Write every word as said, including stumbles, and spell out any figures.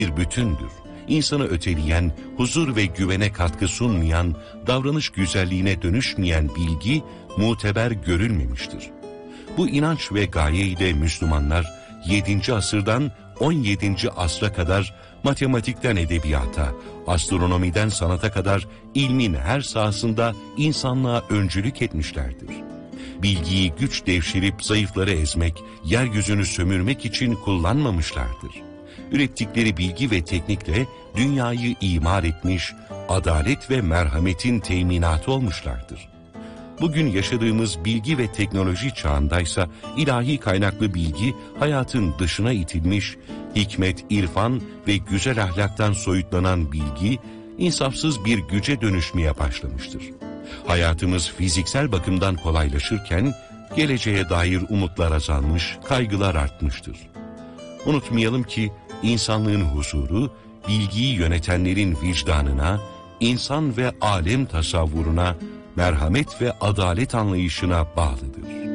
bir bütündür. İnsanı öteleyen, huzur ve güvene katkı sunmayan, davranış güzelliğine dönüşmeyen bilgi muteber görülmemiştir. Bu inanç ve gayeyle Müslümanlar yedinci asırdan on yedinci asra kadar matematikten edebiyata, astronomiden sanata kadar ilmin her sahasında insanlığa öncülük etmişlerdir. Bilgiyi güç devşirip zayıfları ezmek, yeryüzünü sömürmek için kullanmamışlardır. Ürettikleri bilgi ve teknikle dünyayı imar etmiş, adalet ve merhametin teminatı olmuşlardır. Bugün yaşadığımız bilgi ve teknoloji çağındaysa ilahi kaynaklı bilgi hayatın dışına itilmiş, hikmet, irfan ve güzel ahlaktan soyutlanan bilgi insafsız bir güce dönüşmeye başlamıştır. Hayatımız fiziksel bakımdan kolaylaşırken geleceğe dair umutlar azalmış, kaygılar artmıştır. Unutmayalım ki insanlığın huzuru, bilgiyi yönetenlerin vicdanına, insan ve alem tasavvuruna, merhamet ve adalet anlayışına bağlıdır.